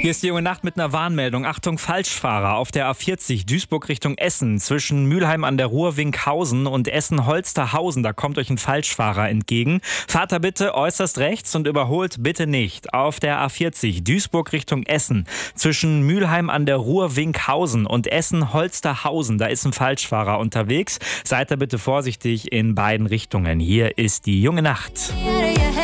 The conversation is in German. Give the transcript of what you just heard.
Hier ist die junge Nacht mit einer Warnmeldung. Achtung, Falschfahrer auf der A40 Duisburg Richtung Essen. Zwischen Mülheim an der Ruhr, Winkhausen und Essen-Holsterhausen. Da kommt euch ein Falschfahrer entgegen. Fahrt da bitte äußerst rechts und überholt bitte nicht. Auf der A40 Duisburg Richtung Essen. Zwischen Mülheim an der Ruhr, Winkhausen und Essen-Holsterhausen. Da ist ein Falschfahrer unterwegs. Seid da bitte vorsichtig in beiden Richtungen. Hier ist die junge Nacht.